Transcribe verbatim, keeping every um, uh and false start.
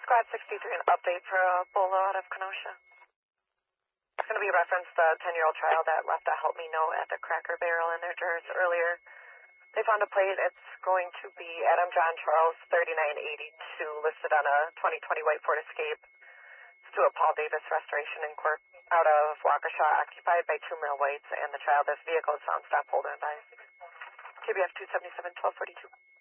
Squad sixty-three, an update for a bolo out of Kenosha. It's going to be reference the ten-year-old child that left a help me know at the Cracker Barrel in their jars earlier. They found a plate. It's going to be Adam John Charles thirty-nine eighty-two, listed on a twenty twenty white Ford Escape. It's to a Paul Davis Restoration and Corp out of Waukesha, occupied by two male whites, and the child. This vehicle is found stop, hold, and advised. K B F two seventy-seven, twelve forty-two.